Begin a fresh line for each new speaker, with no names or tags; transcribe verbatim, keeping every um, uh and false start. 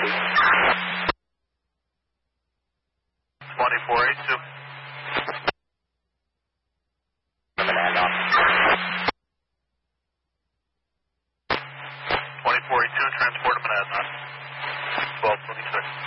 twenty-four eighty-two. twenty-four eighty-two, transport to Monadnock. twelve twenty-six.